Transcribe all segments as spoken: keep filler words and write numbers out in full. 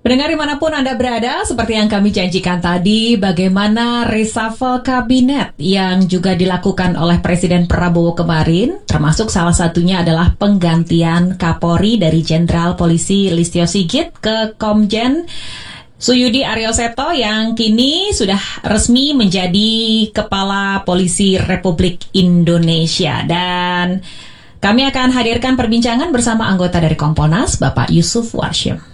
Pendengar dimanapun Anda berada, seperti yang kami janjikan tadi, bagaimana reshuffle kabinet yang juga dilakukan oleh Presiden Prabowo kemarin, termasuk salah satunya adalah penggantian Kapolri dari Jenderal Polisi Listio Sigit ke Komjen Suyudi Arioseto yang kini sudah resmi menjadi Kepala Polisi Republik Indonesia. Dan kami akan hadirkan perbincangan bersama anggota dari Kompolnas, Bapak Yusuf Warshim.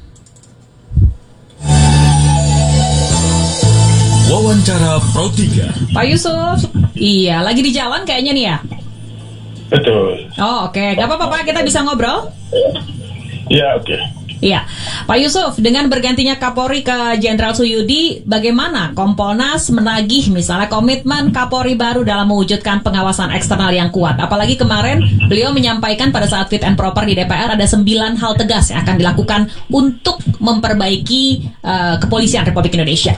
Wawancara Pro tiga. Pak Yusuf, iya lagi di jalan kayaknya nih ya? Betul. Oh oke, okay. Gak apa-apa Pak, kita bisa ngobrol? Iya, oke. Okay. Iya, Pak Yusuf, dengan bergantinya Kapolri ke Jenderal Suyudi, bagaimana Kompolnas menagih misalnya komitmen Kapolri baru dalam mewujudkan pengawasan eksternal yang kuat? Apalagi kemarin beliau menyampaikan pada saat fit and proper di D P R ada sembilan hal tegas yang akan dilakukan untuk memperbaiki uh, kepolisian Republik Indonesia.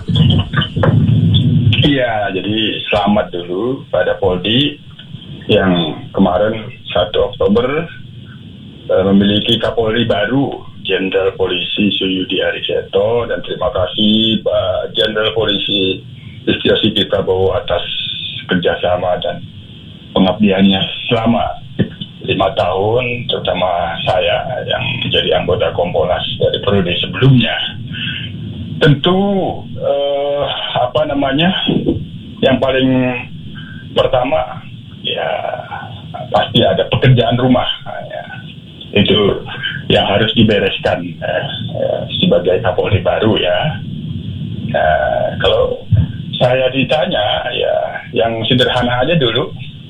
Iya, jadi selamat dulu pada Polri yang kemarin satu Oktober uh, memiliki Kapolri baru, Jenderal Polisi Suyudi Arioseto, dan terima kasih Pak Jenderal Polisi Listio Sigit Prabowo atas kerjasama dan pengabdiannya selama lima tahun, terutama saya yang menjadi anggota Kompolnas dari periode sebelumnya. Tentu eh, apa namanya yang paling pertama ya pasti ada pekerjaan rumah ya. Itu yang harus dibereskan eh, eh, sebagai Kapolri baru ya. Eh, kalau saya ditanya ya yang sederhana aja dulu,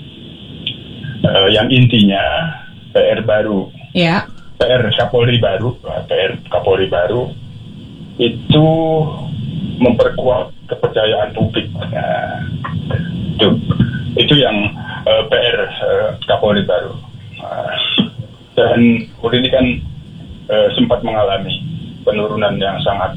eh, yang intinya P R baru, ya. P R Kapolri baru, P R Kapolri baru itu memperkuat kepercayaan publik. Nah, itu itu yang uh, P R uh, Kapolri baru. Uh, dan Polri ini kan uh, sempat mengalami penurunan yang sangat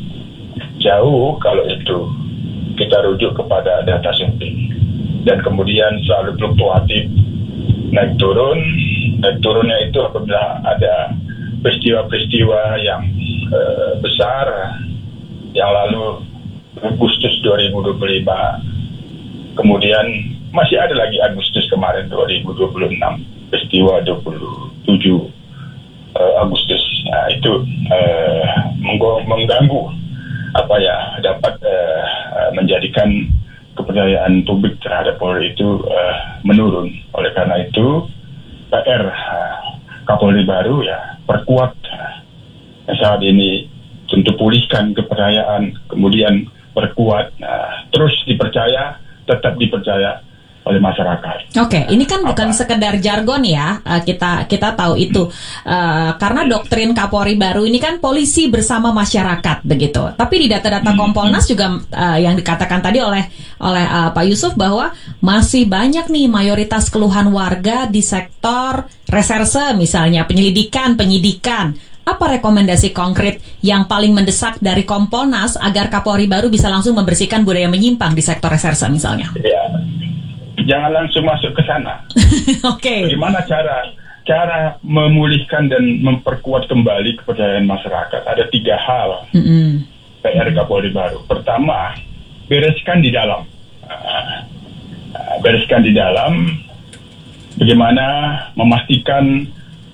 jauh kalau itu kita rujuk kepada data survei, dan kemudian selalu fluktuatif, naik turun. Naik turunnya itu apabila ada peristiwa-peristiwa yang uh, besar. Yang lalu Agustus dua ribu dua puluh lima, kemudian masih ada lagi Agustus kemarin dua ribu dua puluh enam, peristiwa dua puluh tujuh uh, Agustus. Nah itu uh, mengganggu apa ya dapat uh, menjadikan kepercayaan publik terhadap Polri itu uh, menurun. Oleh karena itu P R uh, Kapolri baru ya perkuat uh, saat ini, tentu pulihkan kepercayaan, kemudian perkuat, nah, terus dipercaya, tetap dipercaya oleh masyarakat. Oke, okay, ini kan Apa? bukan sekedar jargon ya, uh, kita kita tahu itu, uh, karena doktrin Kapolri baru ini kan polisi bersama masyarakat begitu. Tapi di data-data Kompolnas juga uh, yang dikatakan tadi oleh oleh uh, Pak Yusuf bahwa masih banyak nih mayoritas keluhan warga di sektor reserse misalnya, penyelidikan, penyidikan. Apa rekomendasi konkret yang paling mendesak dari Kompolnas agar Kapolri baru bisa langsung membersihkan budaya menyimpang di sektor reserse misalnya? Ya, jangan langsung masuk ke sana. Oke. Okay. Bagaimana cara cara memulihkan dan memperkuat kembali kepercayaan masyarakat? Ada tiga hal mm-hmm. P R Kapolri baru. Pertama, bereskan di dalam. Uh, uh, bereskan di dalam. Bagaimana memastikan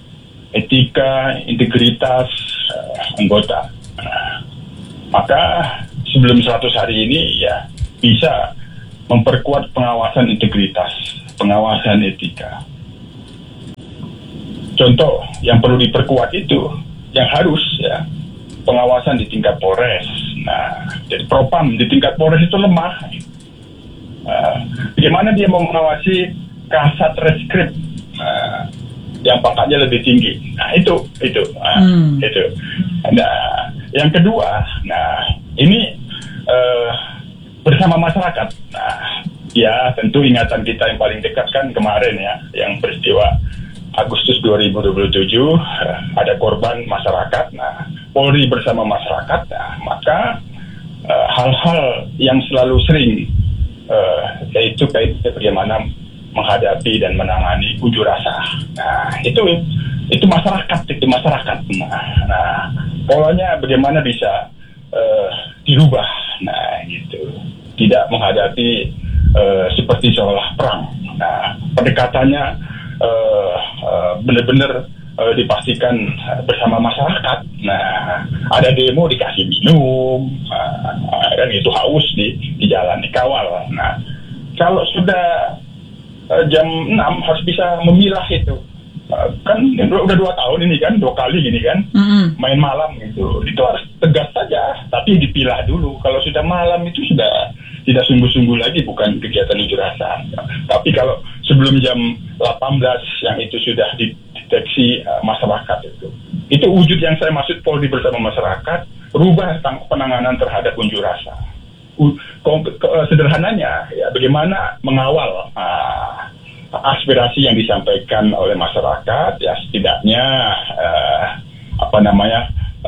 etika, integritas uh, anggota. Nah, maka sebelum seratus hari ini ya bisa memperkuat pengawasan integritas, pengawasan etika. Contoh yang perlu diperkuat itu, yang harus ya pengawasan di tingkat Polres. Nah, jadi Propam di tingkat Polres itu lemah. Uh, bagaimana dia mau mengawasi Kasat Reskrim? Uh, yang pangkatnya lebih tinggi. Nah itu itu nah, hmm. itu. Nah yang kedua, nah ini uh, bersama masyarakat. Nah ya tentu ingatan kita yang paling dekat kan kemarin ya, yang peristiwa Agustus dua ribu dua puluh tujuh, uh, ada korban masyarakat. Nah Polri bersama masyarakat. Nah maka uh, hal-hal yang selalu sering uh, yaitu kaitannya bagaimana menghadapi dan menangani unjuk rasa. Nah, itu itu masyarakat, itu masyarakat. Nah, nah polanya bagaimana bisa uh, dirubah. Nah, gitu. Tidak menghadapi uh, seperti seolah perang. Nah, pendekatannya uh, uh, benar-benar uh, dipastikan uh, bersama masyarakat. Nah, ada demo dikasih minum, uh, dan itu haus di, di jalan dikawal. Nah, kalau sudah uh, jam enam harus bisa memilah itu. Uh, kan udah dua tahun ini kan, dua kali ini kan, mm-hmm. main malam gitu. Itu harus tegas saja, tapi dipilah dulu. Kalau sudah malam itu sudah tidak sungguh-sungguh lagi, bukan kegiatan unjuk rasa. Tapi kalau sebelum jam delapan belas yang itu sudah dideteksi uh, masyarakat itu, itu wujud yang saya maksud Polri bersama masyarakat, rubah tang- penanganan terhadap unjuk rasa. U- ke- ke- sederhananya, ya bagaimana mengawal uh, aspirasi yang disampaikan oleh masyarakat, ya setidaknya uh, apa namanya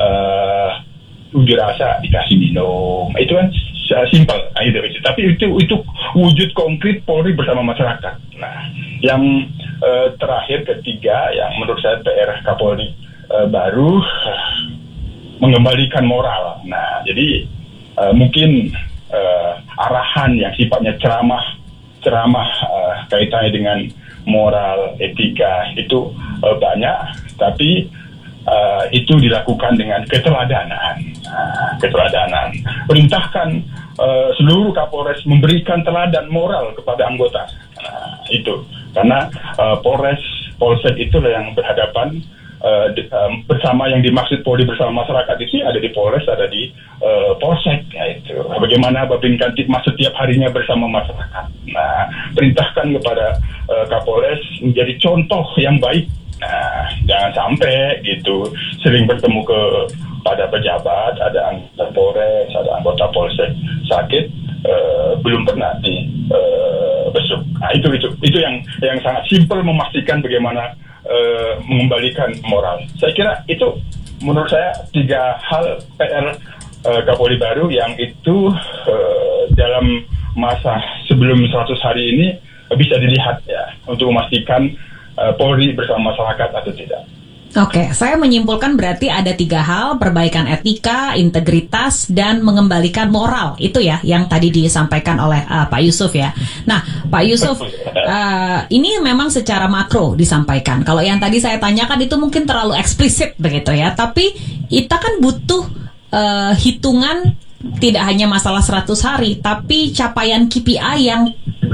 uh, unjuk rasa dikasih minum, itu kan uh, simpel, itu, itu. Tapi itu itu wujud konkret Polri bersama masyarakat. Nah, yang uh, terakhir ketiga, yang menurut saya P R Kapolri uh, baru uh, mengembalikan moral. Nah, jadi uh, mungkin uh, arahan yang sifatnya ceramah ceramah uh, kaitannya dengan moral, etika itu uh, banyak, tapi uh, itu dilakukan dengan keteladanan. Uh, keteladanan. Perintahkan uh, seluruh Kapolres memberikan teladan moral kepada anggota. Nah, itu karena uh, Polres, Polsek itulah yang berhadapan uh, di, um, bersama yang dimaksud Polri bersama masyarakat itu ada di Polres, ada di uh, Polsek. Ya, itu. Bagaimana Babin Kamtipmas setiap harinya bersama masyarakat. Nah, perintahkan kepada uh, Kapolres menjadi contoh yang baik. Nah, jangan sampai gitu sering bertemu ke pada pejabat, ada anggota Polres, ada anggota Polsek sakit, uh, belum pernah di uh, besuk. Nah, itu itu itu yang yang sangat simpel memastikan bagaimana uh, mengembalikan moral. Saya kira itu menurut saya tiga hal P R uh, Kapolri baru yang itu uh, dalam masa sebelum seratus hari ini bisa dilihat ya untuk memastikan uh, Polri bersama masyarakat atau tidak. Oke, saya menyimpulkan berarti ada tiga hal: perbaikan etika, integritas, dan mengembalikan moral. Itu ya yang tadi disampaikan oleh uh, Pak Yusuf ya. Nah, Pak Yusuf, uh, ini memang secara makro disampaikan. Kalau yang tadi saya tanyakan itu mungkin terlalu eksplisit begitu ya. Tapi kita kan butuh uh, hitungan tidak hanya masalah seratus hari, tapi capaian K P I yang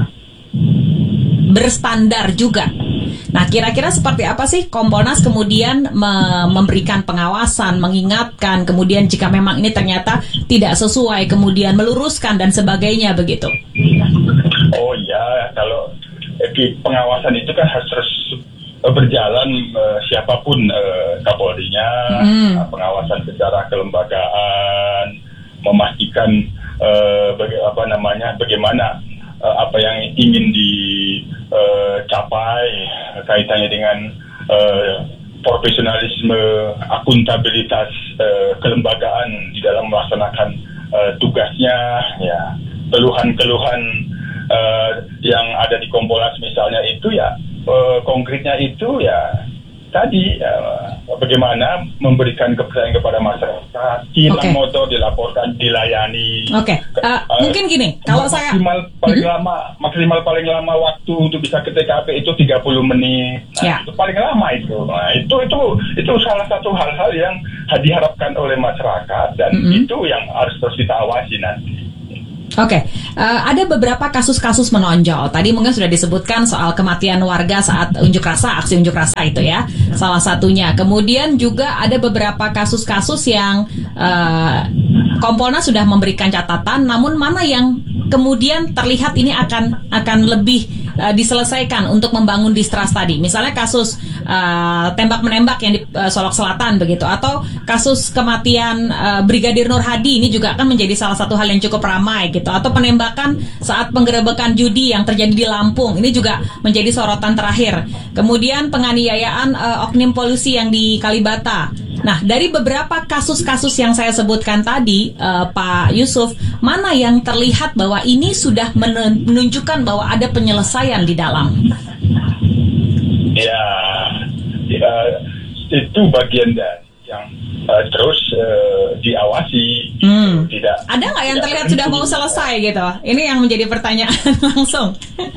berstandar juga. Nah, kira-kira seperti apa sih Kompolnas kemudian me- memberikan pengawasan, mengingatkan, kemudian jika memang ini ternyata tidak sesuai, kemudian meluruskan dan sebagainya begitu? Oh iya, kalau eh, pengawasan itu kan harus terus eh, berjalan eh, siapapun eh, Kapolrinya, hmm. nah, pengawasan secara kelembagaan, memastikan uh, baga- apa namanya bagaimana uh, apa yang ingin dicapai uh, kaitannya dengan uh, profesionalisme, akuntabilitas uh, kelembagaan di dalam melaksanakan uh, tugasnya, ya keluhan-keluhan uh, yang ada di Kompolnas misalnya itu ya uh, konkretnya itu ya tadi uh, bagaimana memberikan kepercayaan kepada masyarakat, hilang okay. motor dilaporkan, dilayani. Oke, okay. uh, uh, mungkin gini, kalau saya maksimal paling hmm? lama, maksimal paling lama waktu untuk bisa ke T K P itu tiga puluh menit. Nah, yeah. itu paling lama itu. Nah, itu itu itu salah satu hal-hal yang diharapkan oleh masyarakat dan mm-hmm. itu yang harus terus kita awasi nanti. Oke, okay. uh, ada beberapa kasus-kasus menonjol. Tadi mungkin sudah disebutkan soal kematian warga saat unjuk rasa, aksi unjuk rasa itu ya, salah satunya. Kemudian juga ada beberapa kasus-kasus yang uh, Kompolnas sudah memberikan catatan, namun mana yang kemudian terlihat ini akan akan lebih uh, diselesaikan untuk membangun distrust tadi. Misalnya kasus uh, tembak menembak yang di uh, Solok Selatan begitu, atau kasus kematian uh, Brigadir Nur Hadi ini juga akan menjadi salah satu hal yang cukup ramai gitu, atau penembakan saat penggerebekan judi yang terjadi di Lampung ini juga menjadi sorotan terakhir. Kemudian penganiayaan uh, oknum polisi yang di Kalibata. Nah, dari beberapa kasus-kasus yang saya sebutkan tadi, uh, Pak Yusuf, mana yang terlihat bahwa ini sudah menunjukkan bahwa ada penyelesaian di dalam? Ya, ya itu bagian dari yang uh, terus uh, diawasi. Hmm. Tidak. Ada nggak yang tidak terlihat berhenti. sudah mau selesai gitu? Ini yang menjadi pertanyaan langsung.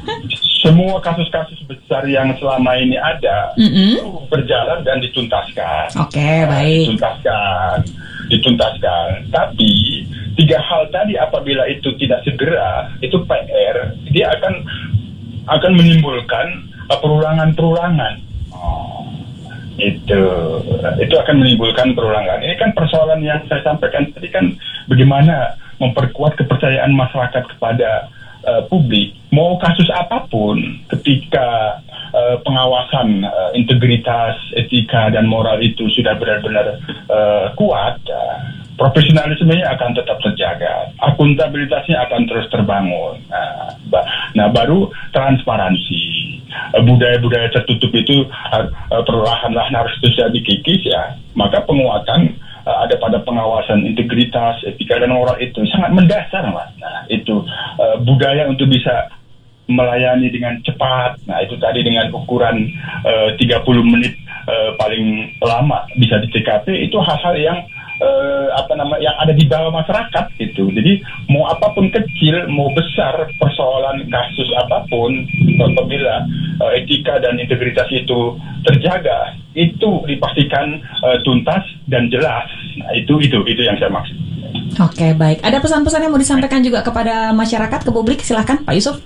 Semua kasus-kasus besar yang selama ini ada Mm-mm. itu berjalan dan dituntaskan. Oke, baik. Dituntaskan, dituntaskan. Tapi tiga hal tadi apabila itu tidak segera, itu P R, dia akan akan menimbulkan uh, perulangan-perulangan. Oh, itu itu akan menimbulkan perulangan. Ini kan persoalan yang saya sampaikan tadi kan, bagaimana memperkuat kepercayaan masyarakat kepada Uh, publik, mau kasus apapun, ketika uh, pengawasan uh, integritas, etika dan moral itu sudah benar-benar uh, kuat, uh, profesionalismenya akan tetap terjaga, akuntabilitasnya akan terus terbangun. Nah, ba- nah baru transparansi, uh, budaya-budaya tertutup itu uh, uh, perlahan-lahan harus bisa dikikis ya, maka penguatan Uh, ada pada pengawasan integritas, etika dan moral itu sangat mendasar, Mas. Nah, itu uh, budaya untuk bisa melayani dengan cepat. Nah, itu tadi dengan ukuran uh, tiga puluh menit uh, paling lama bisa di T K P, itu hal-hal yang uh, apa nama yang ada di bawah masyarakat itu. Jadi mau apapun kecil, mau besar persoalan kasus apapun, apabila uh, etika dan integritas itu terjaga, itu dipastikan uh, tuntas dan jelas. Nah, itu itu itu yang saya maksud. Oke, baik. Ada pesan-pesan yang mau disampaikan juga kepada masyarakat, ke publik? Silahkan, Pak Yusuf.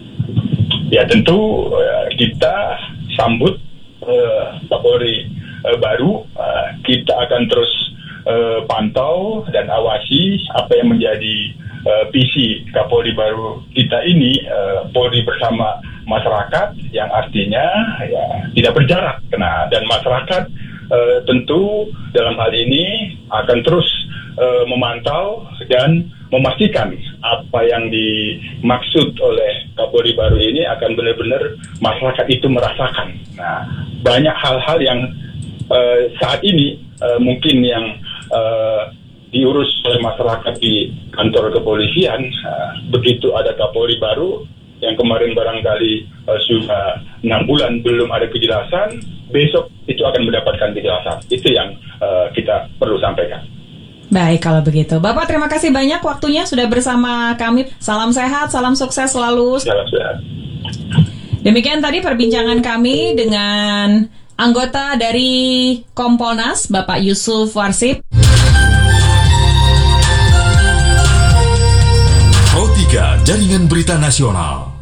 Ya, tentu uh, kita sambut uh, Kapolri uh, baru. Uh, kita akan terus uh, pantau dan awasi apa yang menjadi uh, visi Kapolri baru kita ini, uh, Polri bersama masyarakat, yang artinya ya tidak berjarak. Nah, dan masyarakat uh, tentu dalam hal ini akan terus uh, memantau dan memastikan apa yang dimaksud oleh Kapolri baru ini akan benar-benar masyarakat itu merasakan. Nah, banyak hal-hal yang uh, saat ini uh, mungkin yang uh, diurus oleh masyarakat di kantor kepolisian, uh, begitu ada Kapolri baru yang kemarin barangkali uh, sudah enam bulan belum ada kejelasan, besok itu akan mendapatkan kejelasan. Itu yang uh, kita perlu sampaikan. Baik, kalau begitu. Bapak, terima kasih banyak waktunya sudah bersama kami. Salam sehat, salam sukses selalu. Salam sehat. Demikian tadi perbincangan kami dengan anggota dari Kompolnas, Bapak Yusuf Warsip. Pro tiga Jaringan Berita Nasional.